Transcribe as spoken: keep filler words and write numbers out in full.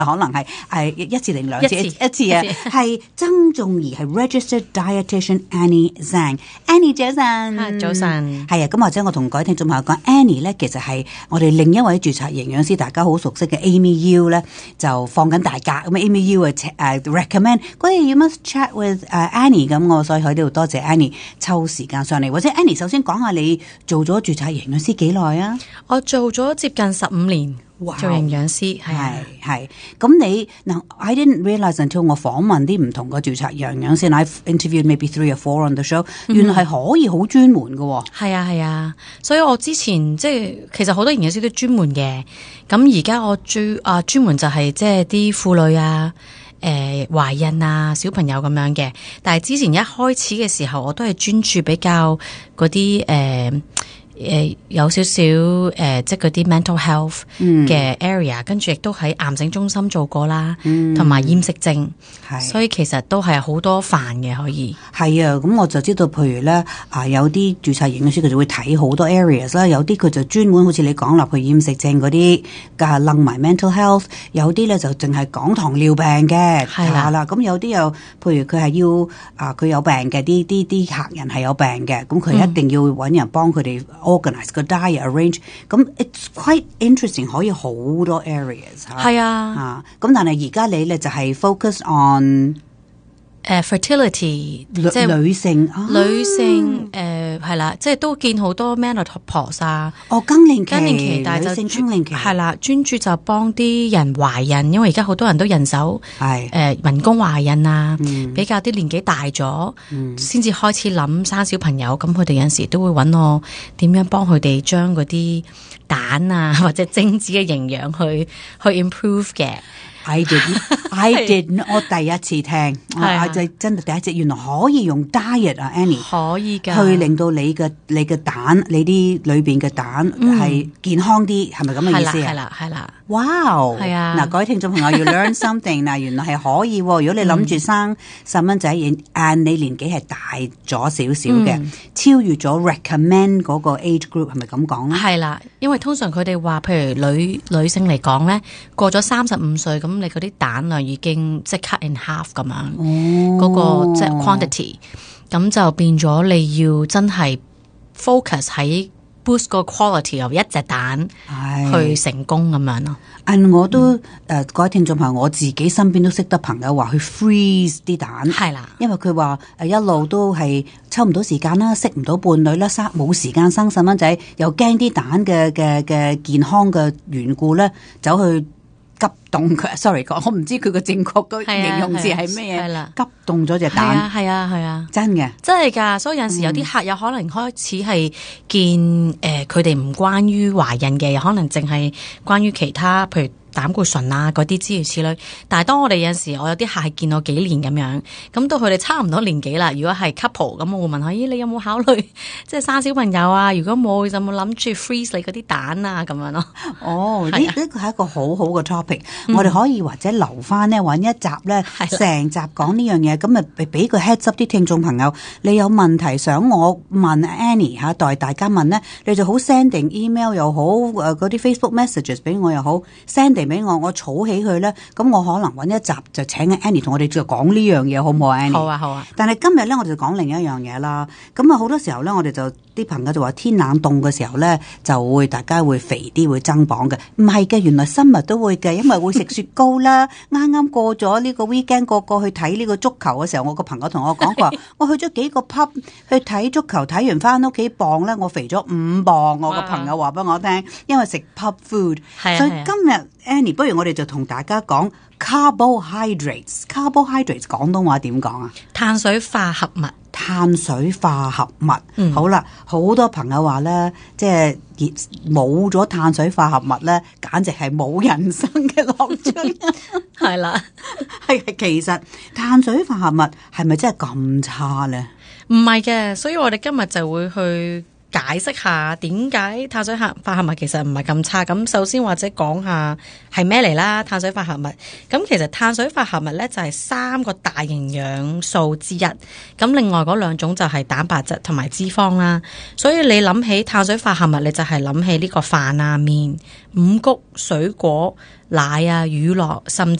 可能係係一次定兩次一次, 一次啊，係曾仲儀係 registered dietitian Annie Zhang。Annie 早晨， 早晨， 係啊，咁或者我同各位聽眾朋友講 ，Annie 咧其實係我哋另一位註冊營養師，大家好熟悉嘅 Amy Yiu 咧就放緊大假，咁 Amy Yiu 誒、uh, recommend 嗰日 you must chat with、uh, Annie， 咁我所以喺呢度多謝 Annie 抽時間上嚟，或者 Annie 首先講下你做咗註冊營養師幾耐啊？ 我做咗接近十五年。Wow. 做營養師係係咁你嗱 I didn't realize until 我訪問啲唔同嘅註冊營養師 I've interviewed maybe three or four on the show、嗯、原來係可以好專門嘅喎。 係啊係啊，所以我之前即係其實好多營養師都專門嘅，咁而家我最啊專門就係即係啲婦女啊誒、呃、懷孕啊小朋友咁樣嘅，但係之前一開始嘅時候我都係專注比較嗰啲誒。呃誒有少少誒、呃，即係嗰啲 mental health 嘅 area，、嗯、跟住亦都喺癌症中心做過啦，同埋厭食症，所以其實都係好多範嘅可以。 係啊，咁我就知道，譬如咧啊，有啲註冊營養師佢就會睇好多 areas 啦，有啲佢就專門好似你講落去厭食症嗰啲，啊楞埋 mental health， 有啲咧就淨係講糖尿病嘅，係啦，咁有啲又譬如佢係要啊佢有病嘅，啲啲啲客人係有病嘅，咁佢一定要揾人幫佢哋。organize 個 diet arrange， 咁 it's quite interesting， 可以好多 areas 嚇。 係啊， 啊，咁但係而家你咧就係 focus on 誒、uh, fertility， 即係女性，啊、 女性誒係啦，即係都見好多 menopause 啊， 哦更年期， 更年期，但係就女性更年期係啦，專注就幫啲人懷孕，因為而家好多人都人手係誒、呃、人工懷孕啊，嗯、比較啲年紀大咗，先、嗯、至開始諗生小朋友，咁佢哋有陣時都會揾我點樣幫佢哋將嗰啲蛋啊或者精子嘅營養去去 improve 嘅。 I didn't, I didn't 我第一次聽，我就真係第一次，原來可以用 diet 啊 Annie 可以㗎， 去令到你嘅你嘅蛋，你啲裏邊嘅蛋係健康啲，係咪咁嘅意思啊？ 係啦，係啦。 Wow！ 係啊， 嗱，各位聽眾朋友要 learn something 嗱，原來係可以。如果你諗住生細蚊仔，誒你年紀係大咗少少嘅，嗯、超越咗 recommend 嗰個 age group 係咪咁講咧？ 係啦，因為通常佢哋話，譬如女女性嚟講咧，過咗三十五歲，咁你嗰啲蛋量已經即係 cut in half 咁樣，嗰、哦嗰個即係 quantity， 咁就變咗你要真係 focus 喺。boost 個 quality 由一隻蛋去成功咁樣咯。 嗯，我都誒、呃、各位聽眾朋友，我自己身邊都識得朋友話去 freeze 啲蛋， 係啦， 因為佢話誒一路都係抽唔到時間啦，識唔到伴侶啦，生冇時間生細蚊仔，又驚啲蛋嘅嘅嘅健康嘅緣故咧，走去急凍佢。sorry 講，我唔知佢個正確嘅形容詞係咩嘢，急凍咗隻蛋。 係啊係啊係啊， 真嘅真係㗎。所以有陣時有啲客有可能開始係見誒佢哋唔關於懷孕嘅，有可能淨係關於其他，譬如膽固醇啊嗰啲諸如此類。但係當我哋有陣時，我有啲客係見我幾年咁樣，咁到佢哋差唔多年紀啦。如果係 couple，咁我會問佢：咦，你有冇考慮即係生小朋友啊？如果冇，有冇諗住 freeze 你嗰啲蛋啊？咁樣咯。 哦，呢呢個係一個好好嘅 topic，嗯、我哋可以或者留翻呢揾一集咧，成集講呢樣嘢，咁啊俾個 heads up 啲聽眾朋友，你有問題想我問 Annie 嚇，代大家問咧，你就好 sending email 又好，誒嗰啲 Facebook messages 俾我又好 sending。俾我，我儲起佢咧，咁我可能揾一集就請 Annie 同我哋就講呢樣嘢，好唔好啊 Annie？ 好啊，好啊。但係今日咧，我哋就講另一樣嘢啦。咁啊，好多時候咧，我哋就啲朋友就話天冷凍嘅時候咧，就會大家會肥啲，會增磅嘅。唔係嘅，原來生物都會嘅，因為會食雪糕啦。啱啱過咗呢個 weekend，個個去睇呢個足球嘅時候，我個朋友同我講，佢話我去咗幾個 pub 去睇足球，睇完翻屋企磅咧，我肥咗五磅。我個朋友話俾我聽，因為食 pub food。 係啊， 所以今日 Annie， 不如我哋就同大家講 carbohydrates。carbohydrates 廣東話點講啊？ 碳水化合物。 碳水化合物。嗯、好啦，好多朋友話咧，即係冇咗碳水化合物咧，簡直係冇人生嘅樂趣。 係啦， 係其實碳水化合物係咪真係咁差咧？ 唔係嘅，所以我哋今日就會去解釋下點解碳水化合物其實唔係咁差。咁首先或者講下係咩嚟啦？碳水化合物，咁其實碳水化合物咧就係三個大營養素之一。咁另外嗰兩種就係蛋白質同埋脂肪啦。所以你諗起碳水化合物，你就係諗起呢個飯啊、麵、五穀、水果、奶啊、乳酪，甚至